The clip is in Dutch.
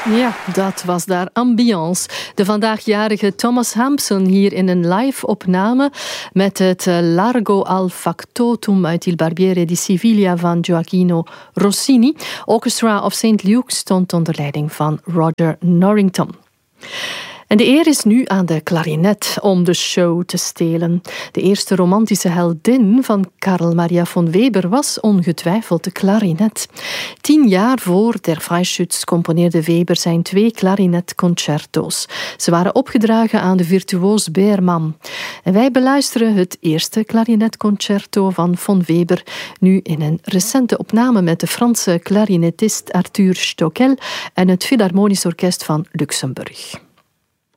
Ja, dat was daar Ambiance. De vandaagjjarige Thomas Hampson hier in een live-opname met het Largo al Factotum uit Il Barbiere di Siviglia van Gioacchino Rossini. Orchestra of St. Luke stond onder leiding van Roger Norrington. En de eer is nu aan de klarinet om de show te stelen. De eerste romantische heldin van Karl Maria von Weber was ongetwijfeld de klarinet. 10 jaar voor Der Freischütz componeerde Weber zijn 2 klarinetconcerto's. Ze waren opgedragen aan de virtuoos Beerman. En wij beluisteren het eerste klarinetconcerto van von Weber, nu in een recente opname met de Franse klarinetist Arthur Stockel en het Philharmonisch Orkest van Luxemburg.